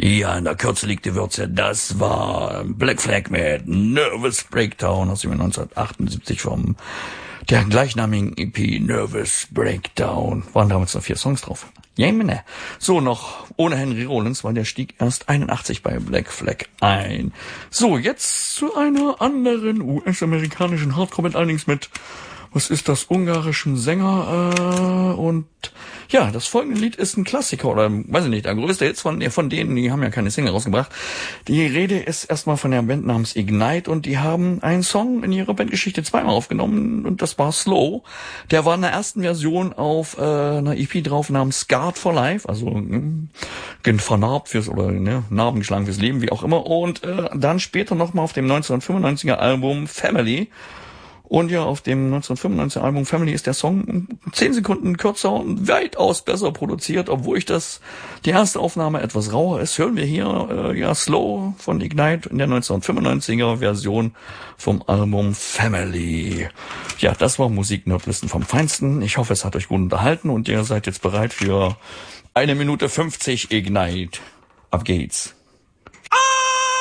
Ja, in der Kürze liegt die Würze. Das war Black Flag mit Nervous Breakdown aus dem Jahr 1978 vom der gleichnamigen EP Nervous Breakdown. Waren damals noch 4 Songs drauf. Jemine. So, noch ohne Henry Rollins, weil der stieg erst 81 bei Black Flag ein. So, jetzt zu einer anderen US-amerikanischen Hardcore-Band, allerdings mit, was ist das, ungarischen Sänger, und ja, das folgende Lied ist ein Klassiker, oder weiß ich nicht, der größte Hit von denen, die haben ja keine Single rausgebracht. Die Rede ist erstmal von der Band namens Ignite, und die haben einen Song in ihrer Bandgeschichte zweimal aufgenommen, und das war Slow. Der war in der ersten Version auf einer EP drauf namens Scarred for Life, also vernarbt fürs, oder Narben geschlagen fürs Leben, wie auch immer, und dann später nochmal auf dem 1995er Album Family. Und ja, auf dem 1995er Album Family ist der Song 10 Sekunden kürzer und weitaus besser produziert, obwohl die erste Aufnahme etwas rauer ist. Hören wir hier Slow von Ignite in der 1995er Version vom Album Family. Ja, das war Musik-Nerdlisten vom Feinsten. Ich hoffe, es hat euch gut unterhalten und ihr seid jetzt bereit für 1 Minute 50 Ignite. Ab geht's.